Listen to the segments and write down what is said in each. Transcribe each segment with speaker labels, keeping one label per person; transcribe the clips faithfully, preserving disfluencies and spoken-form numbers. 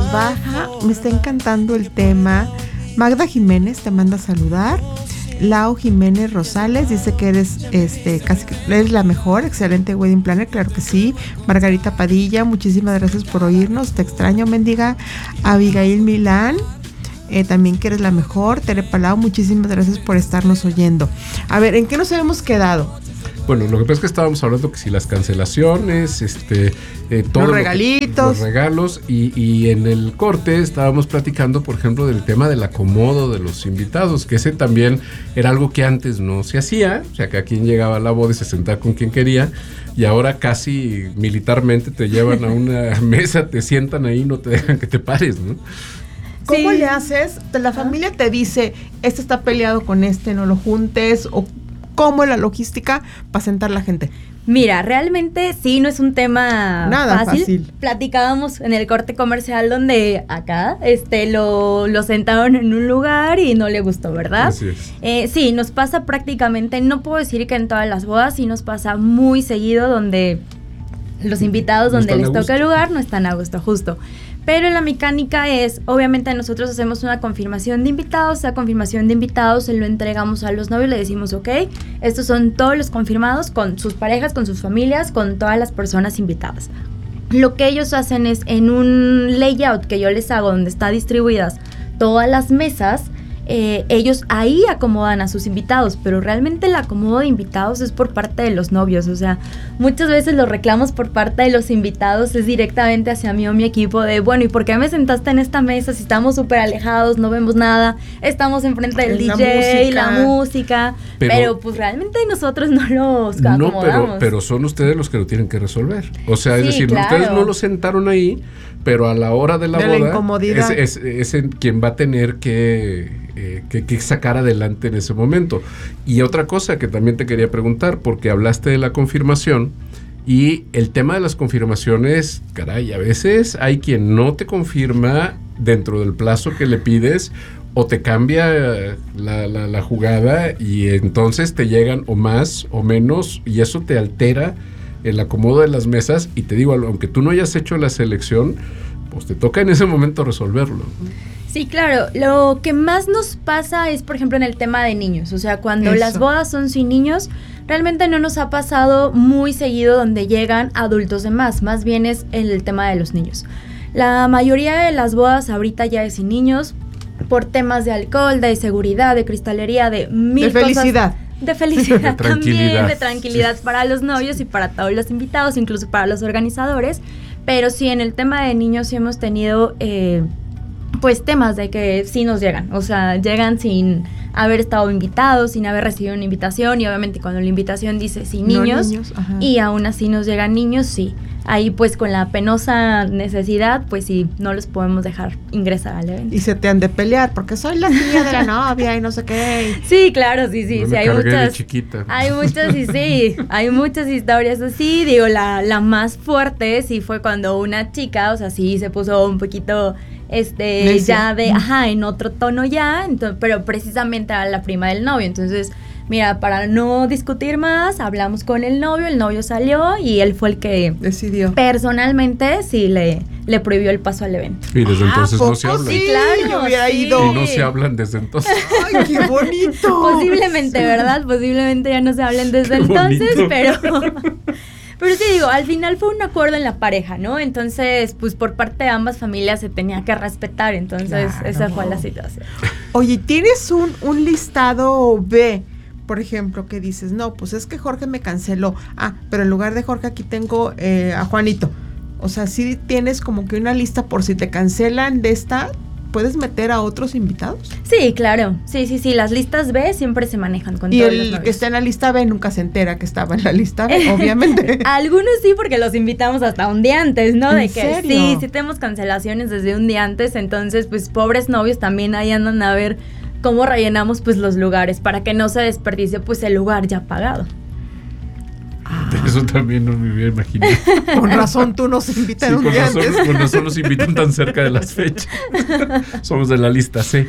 Speaker 1: baja, me está encantando el tema. Magda Jiménez te manda a saludar. Lau Jiménez Rosales dice que eres este casi que eres la mejor, excelente wedding planner, claro que sí. Margarita Padilla, muchísimas gracias por oírnos, te extraño, mendiga. Abigail Milán, eh, también que eres la mejor. Tere Palau, muchísimas gracias por estarnos oyendo. A ver, ¿en qué nos habíamos quedado?
Speaker 2: Bueno, lo que pasa es que estábamos hablando que si las cancelaciones, este, eh, todo
Speaker 1: los regalitos,
Speaker 2: que, los regalos y, y en el corte estábamos platicando, por ejemplo, del tema del acomodo de los invitados, que ese también era algo que antes no se hacía, o sea, que a quien llegaba a la boda y se sentaba con quien quería, y ahora casi militarmente te llevan a una mesa, te sientan ahí y no te dejan que te pares, ¿no?
Speaker 1: ¿Cómo
Speaker 3: sí.
Speaker 1: le haces? La familia te dice, este está peleado con este, no lo juntes, o ¿cómo es la logística para sentar la gente?
Speaker 3: Mira, realmente sí, no es un tema
Speaker 1: Nada
Speaker 3: fácil.
Speaker 1: fácil.
Speaker 3: Platicábamos en el corte comercial donde acá este lo, lo sentaron en un lugar y no le gustó, ¿verdad?
Speaker 2: Así es.
Speaker 3: Eh, sí, nos pasa prácticamente, no puedo decir que en todas las bodas, sí nos pasa muy seguido donde los invitados,
Speaker 2: No
Speaker 3: donde
Speaker 2: están
Speaker 3: les
Speaker 2: a
Speaker 3: toca el
Speaker 2: gusto.
Speaker 3: lugar, no están a gusto, justo. Pero la mecánica es, obviamente nosotros hacemos una confirmación de invitados, esa confirmación de invitados se lo entregamos a los novios, le decimos, ok, estos son todos los confirmados con sus parejas, con sus familias, con todas las personas invitadas. Lo que ellos hacen es en un layout que yo les hago donde están distribuidas todas las mesas, eh, ellos ahí acomodan a sus invitados, pero realmente el acomodo de invitados es por parte de los novios, o sea, muchas veces los reclamos por parte de los invitados es directamente hacia mí o mi equipo de, bueno, ¿y por qué me sentaste en esta mesa si estamos súper alejados, no vemos nada, estamos enfrente del
Speaker 1: La
Speaker 3: D J,
Speaker 1: música.
Speaker 3: la música, pero,
Speaker 2: Pero-
Speaker 3: pues realmente nosotros no los
Speaker 2: No,
Speaker 3: acomodamos.
Speaker 2: pero, pero son ustedes los que lo tienen que resolver. O sea, es
Speaker 3: Sí,
Speaker 2: decir,
Speaker 3: claro.
Speaker 2: ustedes no lo sentaron ahí, pero a la hora de la
Speaker 1: De la
Speaker 2: boda
Speaker 1: incomodidad.
Speaker 2: es, es, es en quien va a tener que, eh, que, que sacar adelante en ese momento. Y otra cosa que también te quería preguntar, porque hablaste de la confirmación y el tema de las confirmaciones, caray, a veces hay quien no te confirma dentro del plazo que le pides o te cambia la, la, la jugada y entonces te llegan o más o menos y eso te altera el acomodo de las mesas y te digo, aunque tú no hayas hecho la selección, pues te toca en ese momento resolverlo.
Speaker 3: Sí, claro. Lo que más nos pasa es, por ejemplo, en el tema de niños. O sea, cuando
Speaker 1: Eso.
Speaker 3: las bodas son sin niños, realmente no nos ha pasado muy seguido donde llegan adultos de más. Más bien es el tema de los niños. La mayoría de las bodas ahorita ya es sin niños por temas de alcohol, de seguridad, de cristalería, de mil
Speaker 1: De
Speaker 3: cosas.
Speaker 1: felicidad.
Speaker 3: De felicidad
Speaker 2: De tranquilidad.
Speaker 3: también, de tranquilidad para los novios y para todos los invitados, incluso para los organizadores. Pero sí, en el tema de niños sí hemos tenido, eh, pues, temas de que sí nos llegan. O sea, llegan sin haber estado invitados, sin haber recibido una invitación. Y obviamente cuando la invitación dice sin
Speaker 1: No
Speaker 3: niños,
Speaker 1: niños, ajá.
Speaker 3: y aún así nos llegan niños, sí. Ahí pues con la penosa necesidad, pues sí, no los podemos dejar ingresar al evento.
Speaker 1: Y se te han de pelear porque soy la tía de la novia y no sé qué.
Speaker 3: Sí, claro, sí, sí,
Speaker 2: Yo
Speaker 3: sí,
Speaker 2: me
Speaker 3: hay
Speaker 2: cargué de
Speaker 3: muchas,
Speaker 2: chiquita.
Speaker 3: hay muchas y sí, hay muchas historias así, digo, la, la más fuerte sí fue cuando una chica, o sea, sí se puso un poquito, este,
Speaker 1: Necia.
Speaker 3: ya de, ajá, en otro tono ya, entonces, pero precisamente era la prima del novio, entonces, mira, para no discutir más, hablamos con el novio, el novio salió y él fue el que
Speaker 1: Decidió.
Speaker 3: personalmente sí le, le prohibió el paso al evento.
Speaker 2: Y desde
Speaker 1: Ah,
Speaker 2: entonces
Speaker 1: ¿poco
Speaker 2: no se hablan.
Speaker 1: sí?
Speaker 3: claro,
Speaker 1: Yo hubiera
Speaker 3: sí.
Speaker 1: ido.
Speaker 2: Y no se hablan desde entonces.
Speaker 1: ¡Ay, qué bonito!
Speaker 3: Posiblemente, ¿verdad? Posiblemente ya no se hablen desde
Speaker 2: Qué
Speaker 3: entonces,
Speaker 2: bonito.
Speaker 3: pero... Pero sí digo, al final fue un acuerdo en la pareja, ¿no? Entonces, pues por parte de ambas familias se tenía que respetar, entonces
Speaker 1: Claro.
Speaker 3: esa fue la situación.
Speaker 1: Oye, ¿tienes un, un listado B? Por ejemplo, que dices, no, pues es que Jorge me canceló. Ah, pero en lugar de Jorge aquí tengo eh, a Juanito. O sea, sí tienes como que una lista por si te cancelan de esta, ¿puedes meter a otros invitados?
Speaker 3: Sí, claro, sí, sí, sí, las listas B siempre se manejan con
Speaker 1: Y
Speaker 3: todos los
Speaker 1: el
Speaker 3: novios.
Speaker 1: que está en la lista B nunca se entera que estaba en la lista B, obviamente.
Speaker 3: Algunos sí, porque los invitamos hasta un día antes, ¿no?
Speaker 1: ¿En
Speaker 3: De que
Speaker 1: serio?
Speaker 3: sí, sí tenemos cancelaciones desde un día antes, entonces pues pobres novios también ahí andan a ver cómo rellenamos pues los lugares para que no se desperdicie pues el lugar ya pagado.
Speaker 2: Eso también no me hubiera imaginado.
Speaker 1: Con razón tú nos invitas
Speaker 2: Sí,
Speaker 1: un
Speaker 2: con
Speaker 1: día
Speaker 2: razón,
Speaker 1: antes.
Speaker 2: con razón nos invitan tan cerca de las fechas. Somos de la lista C.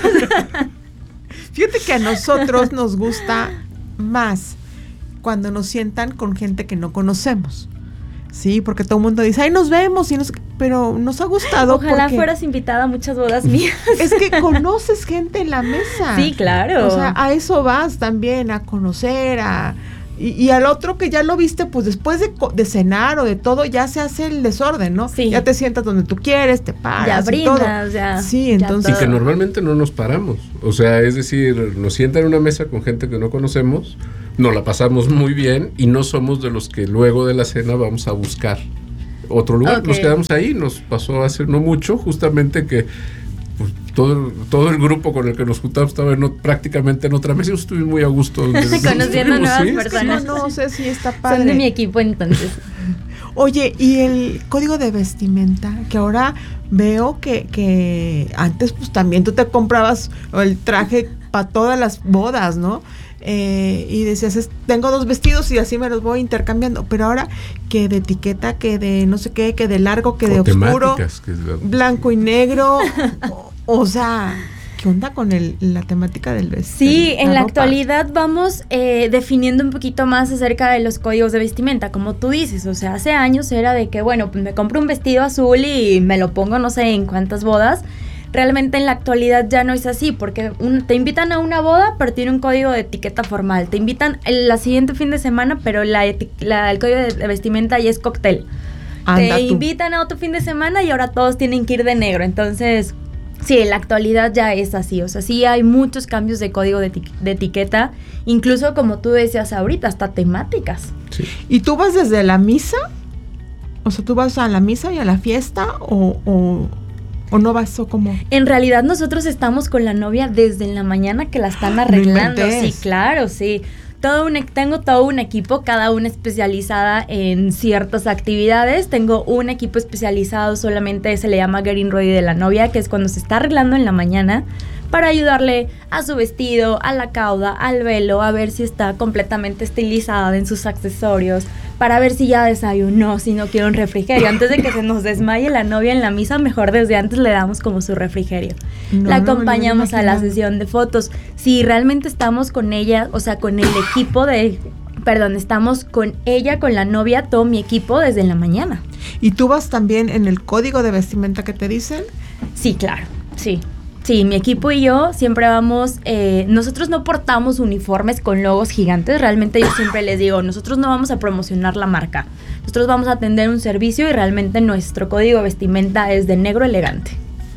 Speaker 1: Fíjate que a nosotros nos gusta más cuando nos sientan con gente que no conocemos. Sí, porque todo el mundo dice, ay, nos vemos, y nos... pero nos ha gustado.
Speaker 3: Ojalá
Speaker 1: porque
Speaker 3: fueras invitada a muchas bodas mías.
Speaker 1: es que conoces gente en la mesa.
Speaker 3: Sí, claro.
Speaker 1: O sea, a eso vas también, a conocer, a... Y, y al otro que ya lo viste, pues después de, de cenar o de todo, ya se hace el desorden, ¿no?
Speaker 3: Sí.
Speaker 1: Ya te sientas donde tú quieres, te paras
Speaker 3: Ya
Speaker 1: y todo.
Speaker 3: brindas, ya.
Speaker 1: Sí,
Speaker 3: ya
Speaker 1: entonces...
Speaker 2: Y que normalmente no nos paramos. O sea, es decir, nos sientan en una mesa con gente que no conocemos, nos la pasamos muy bien y no somos de los que luego de la cena vamos a buscar otro lugar.
Speaker 3: Okay.
Speaker 2: Nos quedamos ahí. Nos pasó hace no mucho, justamente que pues, todo, todo el grupo con el que nos juntamos estaba en, prácticamente en otra mesa y estuve muy a gusto.
Speaker 3: Conociendo a nuevas
Speaker 2: ¿sí?
Speaker 3: personas.
Speaker 1: No, no sé si está padre.
Speaker 3: Son de mi equipo entonces.
Speaker 1: Oye, y el código de vestimenta, que ahora veo que, que antes pues también tú te comprabas el traje para todas las bodas, ¿no? Eh, y decías, es, tengo dos vestidos y así me los voy intercambiando, pero ahora que de etiqueta, que de no sé qué, que de largo, que de
Speaker 2: o
Speaker 1: oscuro,
Speaker 2: que es la...
Speaker 1: blanco y negro, o, o sea... ¿Qué onda con el, la temática del vestido?
Speaker 3: Sí, en la
Speaker 1: ropa?
Speaker 3: actualidad vamos eh, definiendo un poquito más acerca de los códigos de vestimenta, como tú dices, o sea, hace años era de que, bueno, pues me compro un vestido azul y me lo pongo no sé en cuántas bodas. Realmente en la actualidad ya no es así, porque un, te invitan a una boda, pero tiene un código de etiqueta formal. Te invitan el la siguiente fin de semana, pero la, la, el código de vestimenta ya es cóctel.
Speaker 1: Anda
Speaker 3: Te
Speaker 1: tú.
Speaker 3: invitan a otro fin de semana y ahora todos tienen que ir de negro, entonces... Sí, en la actualidad ya es así, o sea, sí hay muchos cambios de código de, eti- de etiqueta, incluso como tú decías ahorita, hasta temáticas.
Speaker 2: Sí.
Speaker 1: ¿Y tú vas desde la misa? O sea, ¿tú vas a la misa y a la fiesta o, o, o no vas o como?
Speaker 3: En realidad nosotros estamos con la novia desde en la mañana que la están
Speaker 1: No
Speaker 3: arreglando,
Speaker 1: inventes.
Speaker 3: sí, claro, sí. Todo un, tengo todo un equipo, cada una especializada en ciertas actividades. Tengo un equipo especializado, solamente se le llama Getting Ready de la novia, que es cuando se está arreglando en la mañana para ayudarle a su vestido, a la cauda, al velo, a ver si está completamente estilizada en sus accesorios, para ver si ya desayunó, si no quiere un refrigerio. Antes de que se nos desmaye la novia en la misa, mejor desde antes le damos como su refrigerio.
Speaker 1: No,
Speaker 3: la
Speaker 1: no me lo
Speaker 3: acompañamos a la
Speaker 1: imagino.
Speaker 3: sesión de fotos. Si realmente estamos con ella, o sea, con el equipo de... Perdón, estamos con ella, con la novia, todo mi equipo desde la mañana.
Speaker 1: ¿Y tú vas también en el código de vestimenta que te dicen?
Speaker 3: Sí, claro, sí. Sí, mi equipo y yo siempre vamos, eh, nosotros no portamos uniformes con logos gigantes, realmente yo siempre les digo, nosotros no vamos a promocionar la marca, nosotros vamos a atender un servicio y realmente nuestro código de vestimenta es de negro elegante.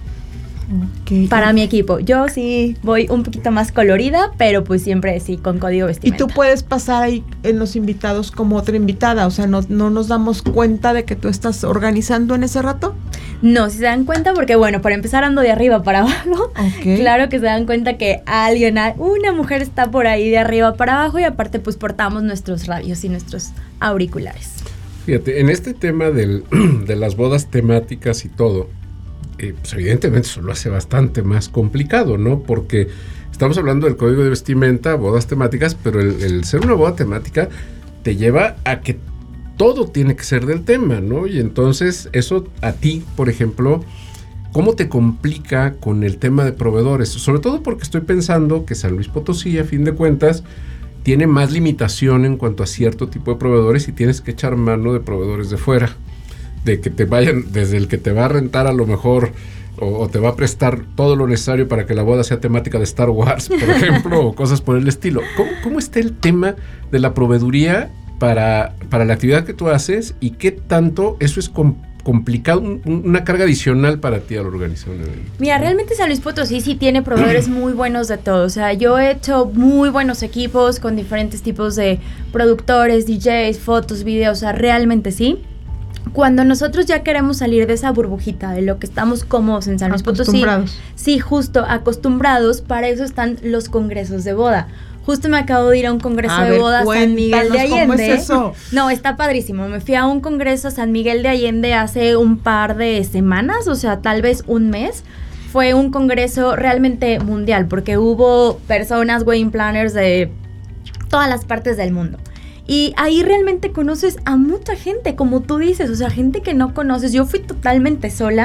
Speaker 1: Okay.
Speaker 3: Para mi equipo, yo sí voy un poquito más colorida, pero pues siempre sí con código de
Speaker 1: Y
Speaker 3: vestimenta.
Speaker 1: tú puedes pasar ahí en los invitados como otra invitada, o sea, no, no nos damos cuenta de que tú estás organizando en ese rato.
Speaker 3: No, si se dan cuenta, porque bueno, para empezar ando de arriba para abajo.
Speaker 1: Ok.
Speaker 3: Claro que se dan cuenta que alguien, una mujer está por ahí de arriba para abajo y aparte pues portamos nuestros radios y nuestros auriculares.
Speaker 2: Fíjate, en este tema del, de las bodas temáticas y todo, eh, pues evidentemente eso lo hace bastante más complicado, ¿no? Porque estamos hablando del código de vestimenta, bodas temáticas, pero el, el ser una boda temática te lleva a que todo tiene que ser del tema, ¿no? Y entonces eso a ti, por ejemplo, ¿cómo te complica con el tema de proveedores? Sobre todo porque estoy pensando que San Luis Potosí, a fin de cuentas, tiene más limitación en cuanto a cierto tipo de proveedores y tienes que echar mano de proveedores de fuera, de que te vayan, desde el que te va a rentar a lo mejor o, o te va a prestar todo lo necesario para que la boda sea temática de Star Wars, por ejemplo, o cosas por el estilo. ¿Cómo, cómo está el tema de la proveeduría para, para la actividad que tú haces y qué tanto eso es complicado? complicado, un, una carga adicional para ti al organizar un evento?
Speaker 3: Mira, realmente San Luis Potosí sí tiene proveedores muy buenos de todo. O sea, yo he hecho muy buenos equipos con diferentes tipos de productores, D Js, fotos, videos. O sea, realmente sí. Cuando nosotros ya queremos salir de esa burbujita de lo que estamos cómodos en San Luis Potosí, sí, justo acostumbrados, para eso están los congresos de boda. Justo me acabo de ir a un congreso
Speaker 1: a
Speaker 3: de
Speaker 1: ver,
Speaker 3: boda a San Miguel de Allende.
Speaker 1: ¿Cómo es eso?
Speaker 3: No, está padrísimo. Me fui a un congreso a San Miguel de Allende hace un par de semanas, o sea, tal vez un mes. Fue un congreso realmente mundial, porque hubo personas, wedding planners de todas las partes del mundo. Y ahí realmente conoces a mucha gente, como tú dices, o sea, gente que no conoces. Yo fui totalmente sola,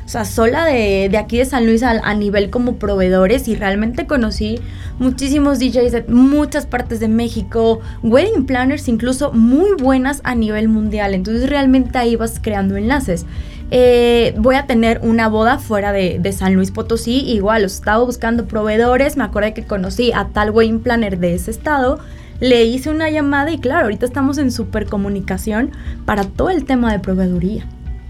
Speaker 3: O sea, sola de, de aquí de San Luis a, a nivel como proveedores, y realmente conocí muchísimos D Js de muchas partes de México, wedding planners incluso muy buenas a nivel mundial. Entonces realmente ahí vas creando enlaces. Eh, voy a tener una boda fuera de, de San Luis Potosí, igual, os estaba buscando proveedores, me acuerdo que conocí a tal wedding planner de ese estado, le hice una llamada y claro, ahorita estamos en súper comunicación para todo el tema de proveeduría.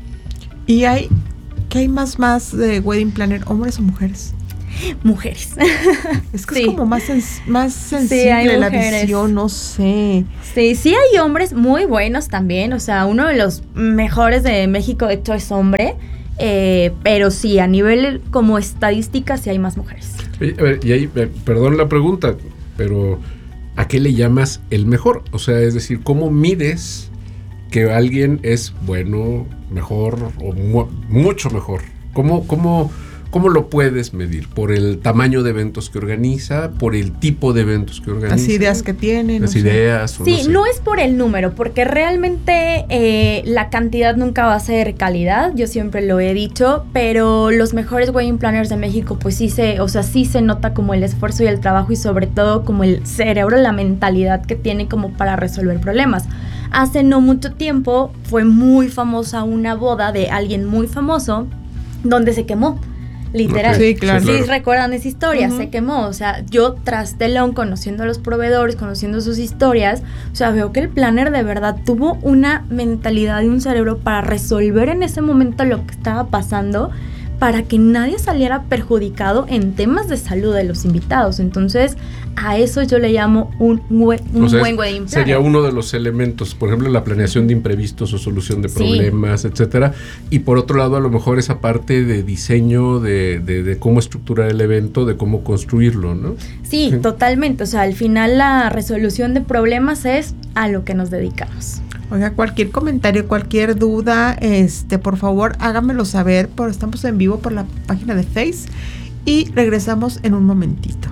Speaker 1: ¿Y hay, qué hay más más de wedding planner, hombres o mujeres?
Speaker 3: Mujeres.
Speaker 1: Es que
Speaker 3: sí.
Speaker 1: es como más, sens- más sensible
Speaker 3: sí,
Speaker 1: la
Speaker 3: mujeres.
Speaker 1: visión, no sé.
Speaker 3: Sí, sí hay hombres muy buenos también, o sea, uno de los mejores de México de hecho es hombre, eh, pero sí, a nivel como estadística sí hay más mujeres.
Speaker 2: Y, a ver, y ahí, eh, perdón la pregunta, pero ¿a qué le llamas el mejor? O sea, es decir, ¿cómo mides que alguien es bueno, mejor o mu- mucho mejor? ¿Cómo, cómo, ¿Cómo lo puedes medir? ¿Por el tamaño de eventos que organiza? ¿Por el tipo de eventos que organiza?
Speaker 1: Las ideas que tiene.
Speaker 2: Las
Speaker 1: no
Speaker 2: ideas.
Speaker 1: sé.
Speaker 2: O
Speaker 3: Sí,
Speaker 2: no, sé.
Speaker 3: no es por el número, porque realmente eh, la cantidad nunca va a ser calidad, yo siempre lo he dicho, pero los mejores wedding planners de México, pues sí se, o sea, sí se nota como el esfuerzo y el trabajo y sobre todo como el cerebro, la mentalidad que tiene como para resolver problemas. Hace no mucho tiempo fue muy famosa una boda de alguien muy famoso donde se quemó. Literal.
Speaker 1: Sí, claro.
Speaker 3: Sí,
Speaker 2: claro.
Speaker 3: recuerdan esa historia,
Speaker 1: Uh-huh.
Speaker 3: se quemó. O sea, yo tras telón, conociendo a los proveedores, conociendo sus historias, o sea, veo que el planner de verdad tuvo una mentalidad y un cerebro para resolver en ese momento lo que estaba pasando, para que nadie saliera perjudicado en temas de salud de los invitados. Entonces, a eso yo le llamo un, we- un
Speaker 2: O sea,
Speaker 3: buen wedding planner.
Speaker 2: sería uno de los elementos, por ejemplo, la planeación de imprevistos o solución de
Speaker 3: Sí.
Speaker 2: problemas, etcétera. Y por otro lado, a lo mejor esa parte de diseño, de, de, de cómo estructurar el evento, de cómo construirlo, ¿no?
Speaker 3: Sí,
Speaker 2: Sí.
Speaker 3: totalmente. O sea, al final la resolución de problemas es a lo que nos dedicamos.
Speaker 1: Oiga, cualquier comentario, cualquier duda, este, por favor, háganmelo saber. Por, estamos en vivo por la página de Face y regresamos en un momentito.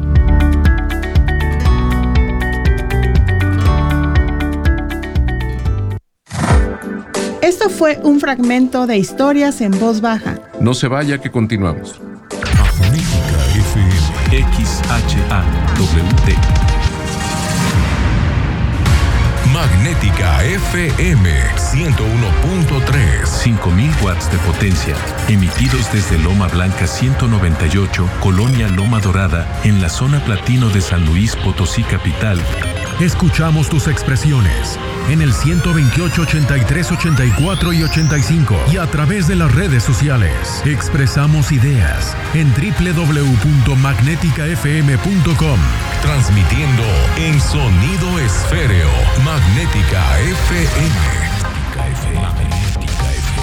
Speaker 1: Esto fue un fragmento de Historias en Voz Baja.
Speaker 2: No se vaya, que continuamos.
Speaker 4: Magnética F M X H A W T. Magnética F M ciento uno punto tres.
Speaker 5: cinco mil watts de potencia, emitidos desde Loma Blanca ciento noventa y ocho, Colonia Loma Dorada, en la zona platino de San Luis Potosí capital.
Speaker 4: Escuchamos tus expresiones en el ciento veintiocho, ochenta y tres, ochenta y cuatro y ochenta y cinco y a través de las redes sociales. Expresamos ideas en doble u doble u doble u punto magnética f m punto com. Transmitiendo en sonido esféreo. Magnética F M. Magnética F M. Magnética F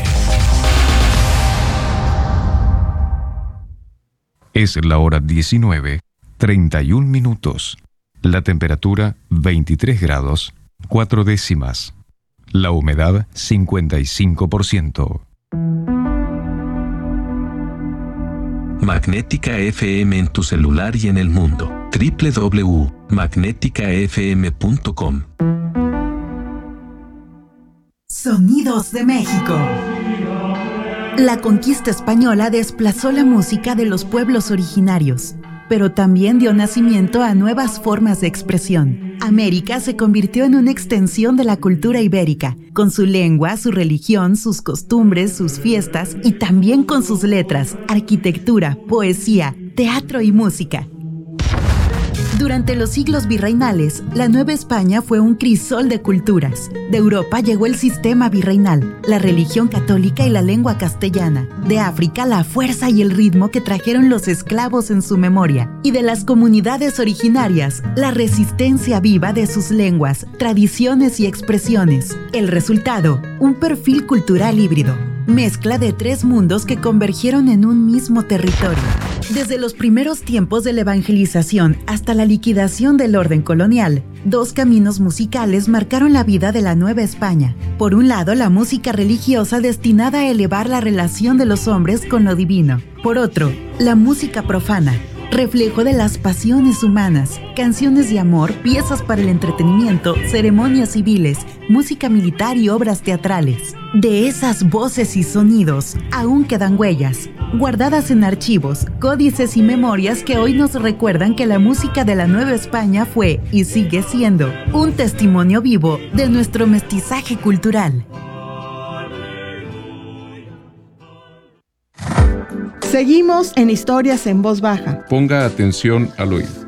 Speaker 4: M.
Speaker 6: Es la hora diecinueve, treinta y un minutos. La temperatura veintitrés grados, cuatro décimas. La humedad cincuenta y cinco por ciento.
Speaker 5: Magnética F M en tu celular y en el mundo. doble u doble u doble u punto magnética f m punto com.
Speaker 7: Sonidos de México. La conquista española desplazó la música de los pueblos originarios, pero también dio nacimiento a nuevas formas de expresión. América se convirtió en una extensión de la cultura ibérica, con su lengua, su religión, sus costumbres, sus fiestas y también con sus letras, arquitectura, poesía, teatro y música. Durante los siglos virreinales, la Nueva España fue un crisol de culturas. De Europa llegó el sistema virreinal, la religión católica y la lengua castellana. De África, la fuerza y el ritmo que trajeron los esclavos en su memoria. Y de las comunidades originarias, la resistencia viva de sus lenguas, tradiciones y expresiones. El resultado, un perfil cultural híbrido. Mezcla de tres mundos que convergieron en un mismo territorio. Desde los primeros tiempos de la evangelización hasta la liquidación del orden colonial, dos caminos musicales marcaron la vida de la Nueva España. Por un lado, la música religiosa destinada a elevar la relación de los hombres con lo divino. Por otro, la música profana, reflejo de las pasiones humanas, canciones de amor, piezas para el entretenimiento, ceremonias civiles, música militar y obras teatrales. De esas voces y sonidos, aún quedan huellas, guardadas en archivos, códices y memorias que hoy nos recuerdan que la música de la Nueva España fue y sigue siendo un testimonio vivo de nuestro mestizaje cultural.
Speaker 1: Seguimos en Historias en Voz Baja.
Speaker 2: Ponga atención al oído.